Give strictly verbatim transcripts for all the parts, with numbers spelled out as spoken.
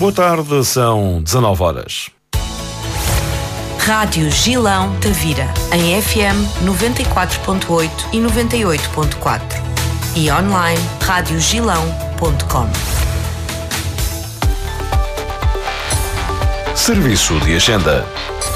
Boa tarde, são dezanove horas. Rádio Gilão Tavira, em F M noventa e quatro ponto oito e noventa e oito ponto quatro e online rádio gilão ponto com. Serviço de agenda.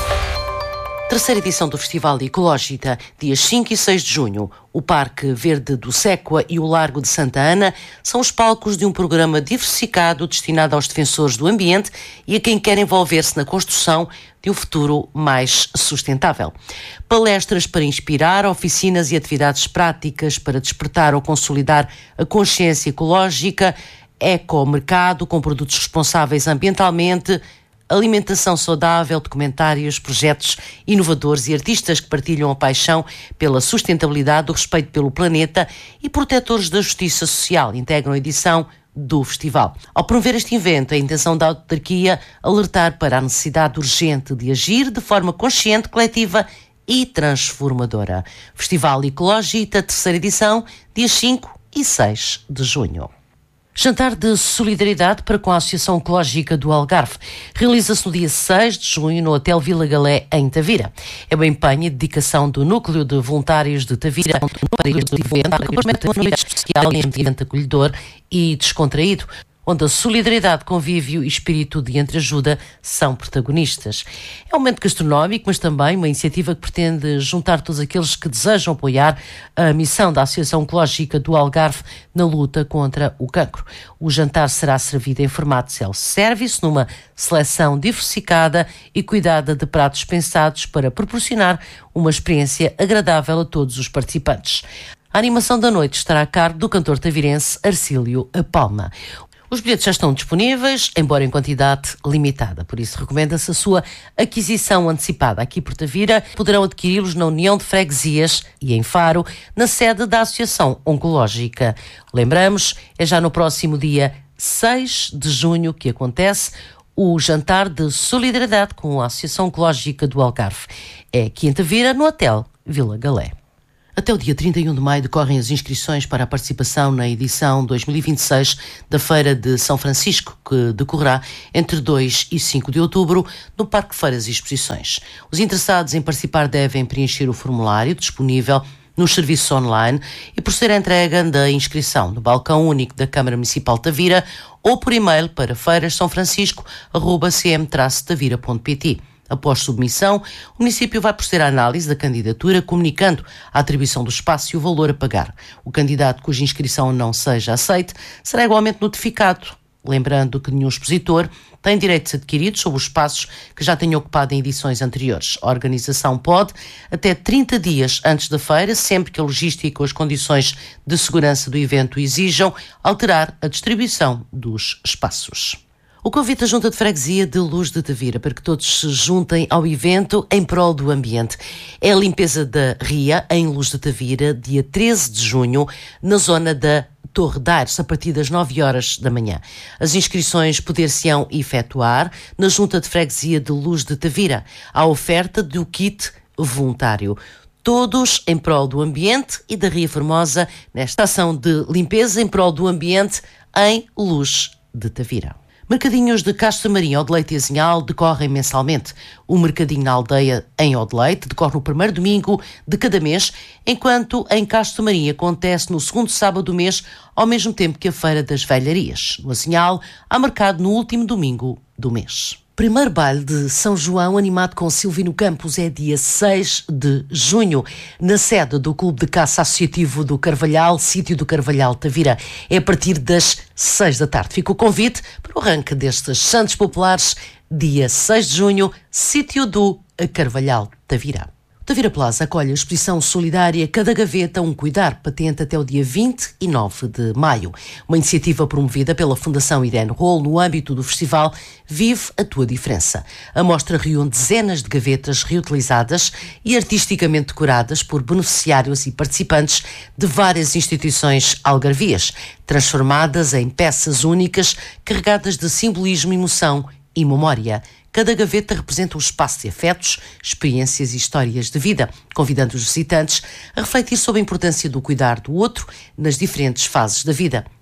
Terceira edição do Festival Ecológita, dias cinco e seis de junho. O Parque Verde do Séqua e o Largo de Santa Ana são os palcos de um programa diversificado destinado aos defensores do ambiente e a quem quer envolver-se na construção de um futuro mais sustentável. Palestras para inspirar, oficinas e atividades práticas para despertar ou consolidar a consciência ecológica, ecomercado com produtos responsáveis ambientalmente, alimentação saudável, documentários, projetos inovadores e artistas que partilham a paixão pela sustentabilidade, o respeito pelo planeta e protetores da justiça social integram a edição do festival. Ao promover este evento, a intenção da autarquia alertar para a necessidade urgente de agir de forma consciente, coletiva e transformadora. Festival Ecológita, terceira edição, dias cinco e seis de junho. Jantar de solidariedade para com a Associação Ecológica do Algarve realiza-se no dia seis de junho no Hotel Vila Galé, em Tavira. É o empenho e dedicação do Núcleo de Voluntários de Tavira para este evento, que promete uma noite especial em ambiente acolhedor e descontraído, onde a solidariedade, convívio e espírito de entreajuda são protagonistas. É um momento gastronómico, mas também uma iniciativa que pretende juntar todos aqueles que desejam apoiar a missão da Associação Ecológica do Algarve na luta contra o cancro. O jantar será servido em formato self-service, numa seleção diversificada e cuidada de pratos pensados para proporcionar uma experiência agradável a todos os participantes. A animação da noite estará a cargo do cantor tavirense Arcílio Palma. Os bilhetes já estão disponíveis, embora em quantidade limitada, por isso recomenda-se a sua aquisição antecipada. Aqui por Tavira poderão adquiri-los na União de Freguesias e em Faro, na sede da Associação Oncológica. Lembramos, é já no próximo dia seis de junho que acontece o jantar de solidariedade com a Associação Oncológica do Algarve. É aqui em Tavira, no Hotel Vila Galé. Até o dia trinta e um de maio decorrem as inscrições para a participação na edição dois mil e vinte e seis da Feira de São Francisco, que decorrerá entre dois e cinco de outubro no Parque Feiras e Exposições. Os interessados em participar devem preencher o formulário disponível nos serviços online e proceder à entrega da inscrição no balcão único da Câmara Municipal de Tavira ou por e-mail para feiras são francisco arroba c m traço tavira ponto p t. Após submissão, o município vai proceder à análise da candidatura, comunicando a atribuição do espaço e o valor a pagar. O candidato cuja inscrição não seja aceite será igualmente notificado, lembrando que nenhum expositor tem direitos adquiridos sobre os espaços que já tenha ocupado em edições anteriores. A organização pode, até trinta dias antes da feira, sempre que a logística ou as condições de segurança do evento exijam, alterar a distribuição dos espaços. O convite à Junta de Freguesia de Luz de Tavira para que todos se juntem ao evento em prol do ambiente. É a limpeza da Ria, em Luz de Tavira, dia treze de junho, na zona da Torre de Aires, a partir das nove horas da manhã. As inscrições poder-se-ão efetuar na Junta de Freguesia de Luz de Tavira, à oferta do kit voluntário. Todos em prol do ambiente e da Ria Formosa, nesta ação de limpeza em prol do ambiente em Luz de Tavira. Mercadinhos de Castro Marinho, Odeleite e Azinhal decorrem mensalmente. O mercadinho na aldeia em Odeleite decorre no primeiro domingo de cada mês, enquanto em Castro Marinho acontece no segundo sábado do mês, ao mesmo tempo que a Feira das Velharias. No Azinhal, há mercado no último domingo do mês. Primeiro baile de São João, animado com Silvino Campos, é dia seis de junho, na sede do Clube de Caça Associativo do Carvalhal, sítio do Carvalhal Tavira. É a partir das seis da tarde. Fica o convite para o arranque destes Santos Populares, dia seis de junho, sítio do Carvalhal Tavira. Tavira Plaza acolhe a exposição solidária Cada Gaveta um Cuidar, patente até o dia vinte e nove de maio. Uma iniciativa promovida pela Fundação Irene Roll no âmbito do festival Vive a Tua Diferença. A mostra reúne dezenas de gavetas reutilizadas e artisticamente decoradas por beneficiários e participantes de várias instituições algarvias, transformadas em peças únicas carregadas de simbolismo, emoção e memória. Cada gaveta representa um espaço de afetos, experiências e histórias de vida, convidando os visitantes a refletir sobre a importância do cuidar do outro nas diferentes fases da vida.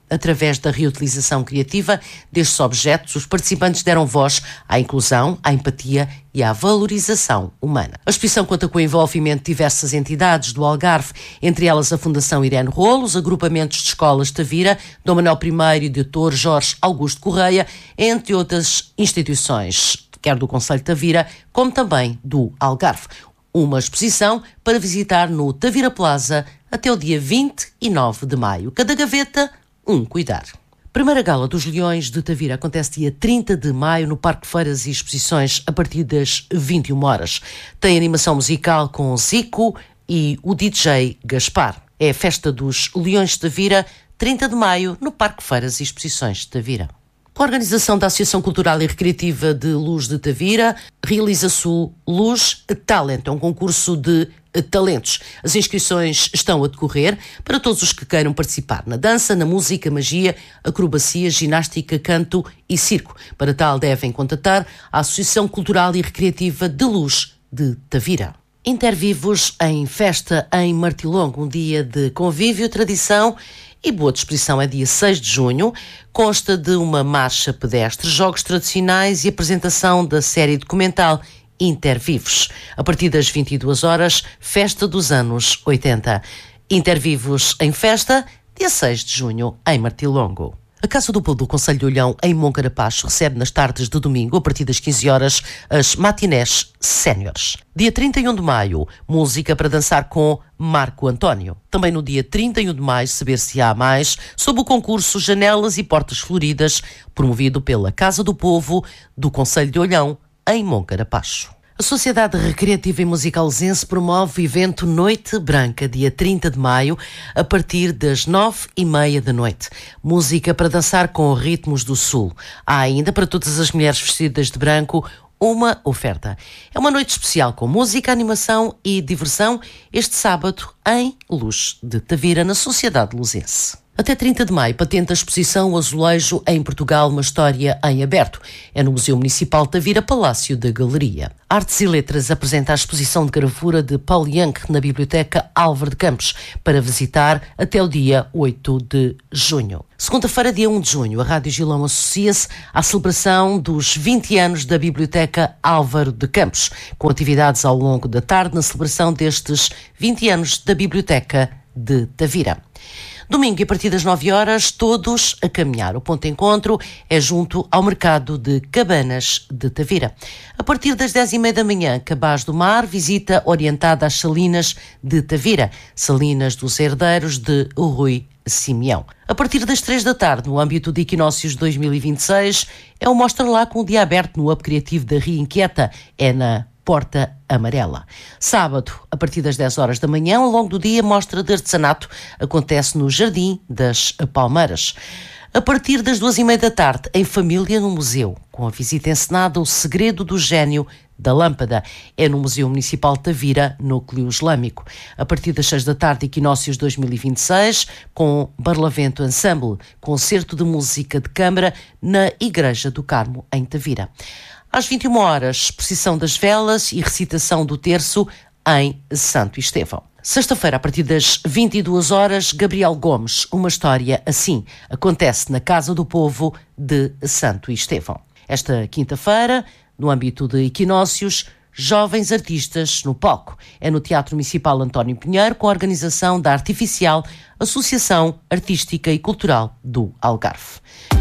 Através da reutilização criativa destes objetos, os participantes deram voz à inclusão, à empatia e à valorização humana. A exposição conta com o envolvimento de diversas entidades do Algarve, entre elas a Fundação Irene Rolo, os agrupamentos de escolas Tavira, Dom Manuel I e doutor Jorge Augusto Correia, entre outras instituições, quer do Concelho de Tavira, como também do Algarve. Uma exposição para visitar no Tavira Plaza até o dia vinte e nove de maio. Cada gaveta, um cuidar. Primeira Gala dos Leões de Tavira acontece dia trinta de maio no Parque de Feiras e Exposições a partir das vinte e uma horas. Tem animação musical com Zico e o D J Gaspar. É a festa dos Leões de Tavira, trinta de maio, no Parque de Feiras e Exposições de Tavira. Com a organização da Associação Cultural e Recreativa de Luz de Tavira, realiza-se o Luz Talent, é um concurso de talentos. As inscrições estão a decorrer para todos os que queiram participar na dança, na música, magia, acrobacia, ginástica, canto e circo. Para tal devem contatar a Associação Cultural e Recreativa de Luz de Tavira. Intervivos em festa em Martilongo, um dia de convívio, tradição e boa disposição. É dia seis de junho, consta de uma marcha pedestre, jogos tradicionais e apresentação da série documental Intervivos. A partir das vinte e duas horas, festa dos anos oitenta. Intervivos em festa, dia seis de junho, em Martilongo. A Casa do Povo do Concelho de Olhão, em Moncarapacho, recebe nas tardes de domingo, a partir das quinze horas, as matinés séniores. Dia trinta e um de maio, música para dançar com Marco António. Também no dia trinta e um de maio, saber-se-á mais sobre o concurso Janelas e Portas Floridas, promovido pela Casa do Povo do Concelho de Olhão, em Moncarapacho. A Sociedade Recreativa e Musical Luzense promove o evento Noite Branca, dia trinta de maio, a partir das nove e meia da noite. Música para dançar com ritmos do Sul. Há ainda, para todas as mulheres vestidas de branco, uma oferta. É uma noite especial com música, animação e diversão este sábado em Luz de Tavira, na Sociedade Luzense. Até trinta de maio, patente a exposição O Azulejo em Portugal, uma história em aberto. É no Museu Municipal de Tavira, Palácio da Galeria. Artes e Letras apresenta a exposição de gravura de Paul Young na Biblioteca Álvaro de Campos, para visitar até o dia oito de junho. Segunda-feira, dia um de junho, a Rádio Gilão associa-se à celebração dos vinte anos da Biblioteca Álvaro de Campos, com atividades ao longo da tarde na celebração destes vinte anos da Biblioteca de Tavira. Domingo, a partir das nove horas, todos a caminhar. O ponto de encontro é junto ao mercado de Cabanas de Tavira. A partir das dez e meia da manhã, Cabaz do Mar, visita orientada às Salinas de Tavira, Salinas dos Herdeiros de Rui Simeão. A partir das três da tarde, no âmbito de Equinócios dois mil e vinte e seis, é o Mostra Lá com o dia aberto no Hub Criativo da Ria Inquieta, é na Porta Amarela. Sábado, a partir das dez horas da manhã, ao longo do dia, mostra de artesanato acontece no Jardim das Palmeiras. A partir das duas e meia da tarde, em família no museu, com a visita encenada O Segredo do Gênio da Lâmpada. É no Museu Municipal de Tavira, Núcleo Islâmico. A partir das seis da tarde, Equinócios dois mil e vinte e seis, com Barlavento Ensemble, concerto de música de câmara na Igreja do Carmo, em Tavira. Às vinte e uma horas, procissão das velas e recitação do terço em Santo Estevão. Sexta-feira, a partir das vinte e duas horas, Gabriel Gomes, uma história assim, acontece na Casa do Povo de Santo Estevão. Esta quinta-feira, no âmbito de Equinócios, jovens artistas no palco. É no Teatro Municipal António Pinheiro, com a organização da Artificial, Associação Artística e Cultural do Algarve.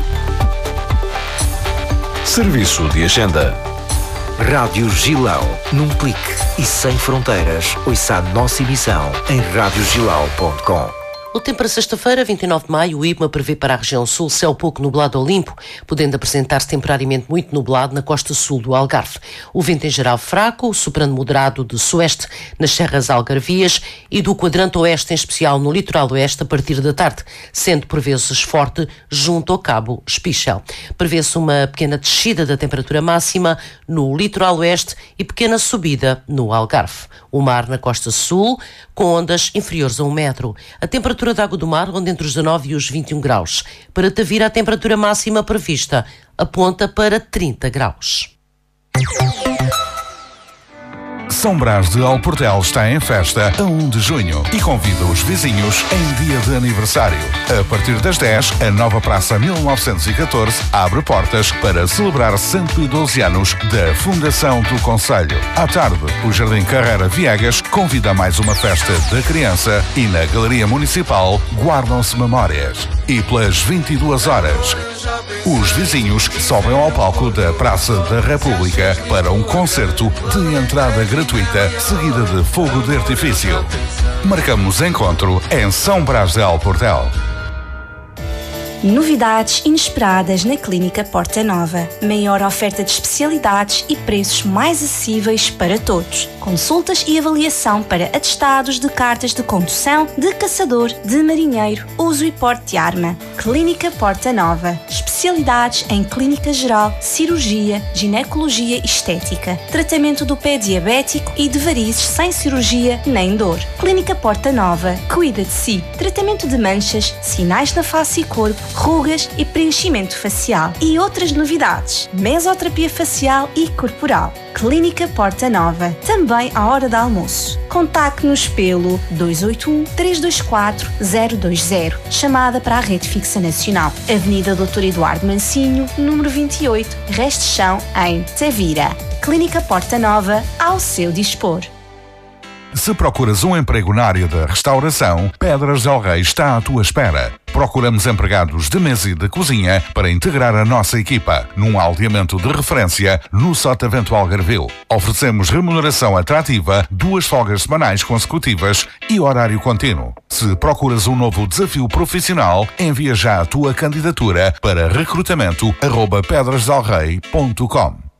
Serviço de Agenda. Rádio Gilão, num clique e sem fronteiras. Ouça a nossa emissão em rádio gilão ponto com. O tempo para sexta-feira, vinte e nove de maio, o I B M A prevê para a região sul céu pouco nublado ou limpo, podendo apresentar-se temporariamente muito nublado na costa sul do Algarve. O vento em geral fraco, soprando moderado de sueste nas serras algarvias e do quadrante oeste, em especial no litoral oeste, a partir da tarde, sendo por vezes forte junto ao Cabo Espichel. Prevê-se uma pequena descida da temperatura máxima no litoral oeste e pequena subida no Algarve. O mar na costa sul, com ondas inferiores a um metro. A temperatura da água do mar ronda entre os dezanove e os vinte e um graus. Para Tavira, a temperatura máxima prevista aponta para trinta graus. São Brás de Alportel está em festa a um de junho e convida os vizinhos em dia de aniversário. A partir das dez, a nova Praça mil novecentos e catorze abre portas para celebrar cento e doze anos da fundação do concelho. À tarde, o Jardim Carreira Viegas convida a mais uma festa da criança e na Galeria Municipal guardam-se memórias. E pelas vinte e duas horas, os vizinhos sobem ao palco da Praça da República para um concerto de entrada gratuita, seguida de fogo de artifício. Marcamos encontro em São Brás de Alportel. Novidades inesperadas na Clínica Porta Nova. Maior oferta de especialidades e preços mais acessíveis para todos. Consultas e avaliação para atestados de cartas de condução, de caçador, de marinheiro, uso e porte de arma. Clínica Porta Nova. Especialidades em clínica geral, cirurgia, ginecologia e estética. Tratamento do pé diabético e de varizes sem cirurgia nem dor. Clínica Porta Nova. Cuida de si. Tratamento de manchas, sinais na face e corpo, rugas e preenchimento facial. E outras novidades. Mesoterapia facial e corporal. Clínica Porta Nova. Também à hora de almoço. Contacte-nos pelo dois oito um, três dois quatro, zero dois zero. Chamada para a Rede Fixa Nacional. Avenida doutor Eduardo Mancinho, número vinte e oito, Resto Chão, em Tavira. Clínica Porta Nova, ao seu dispor. Se procuras um emprego na área da restauração, Pedras del Rei está à tua espera. Procuramos empregados de mesa e de cozinha para integrar a nossa equipa, num aldeamento de referência no Sotavento Algarvio. Oferecemos remuneração atrativa, duas folgas semanais consecutivas e horário contínuo. Se procuras um novo desafio profissional, envia já a tua candidatura para recrutamento arroba pedras del rei ponto com.